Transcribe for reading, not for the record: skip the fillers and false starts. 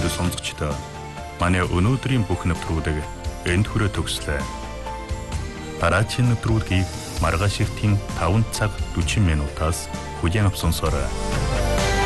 сонсогчдод сонсогчдоо манай өнөөдрийн бүх нэвтрүүлэг энд хүрээ төгслөө. Дараагийн нэвтрүүлгийг маргааш эртийн 5 цаг 40 минутаас хүлээн авсан сорой.